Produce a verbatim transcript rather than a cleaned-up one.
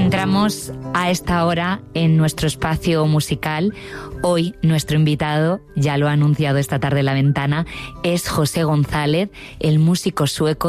Entramos a esta hora en nuestro espacio musical. Hoy nuestro invitado, ya lo ha anunciado esta tarde en La Ventana, es José González, el músico sueco